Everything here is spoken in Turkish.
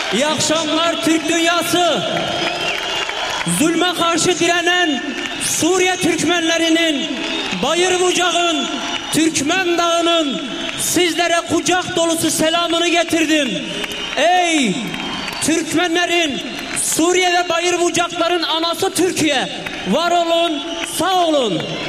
İyi akşamlar Türk dünyası. Zulme karşı direnen Suriye Türkmenlerinin, Bayır Bucak'ın, Türkmen Dağı'nın sizlere kucak dolusu selamını getirdim. Ey Türkmenlerin, Suriye ve Bayır Bucakların anası Türkiye, var olun, sağ olun.